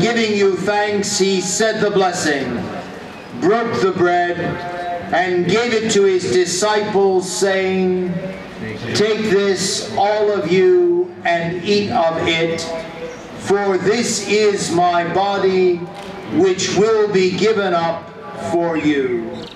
giving you thanks, he said the blessing, broke the bread, and gave it to his disciples, saying, "Take this, all of you, and eat of it, for this is my body, which will be given up for you."